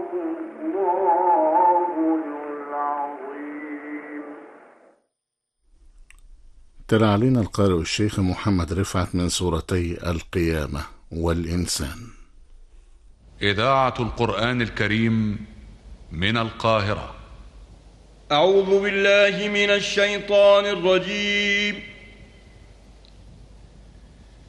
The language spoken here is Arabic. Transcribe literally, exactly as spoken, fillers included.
تلا علينا القارئ الشيخ محمد رفعت من سورتي القيامة والإنسان. إذاعة القرآن الكريم من القاهرة. أعوذ بالله من الشيطان الرجيم.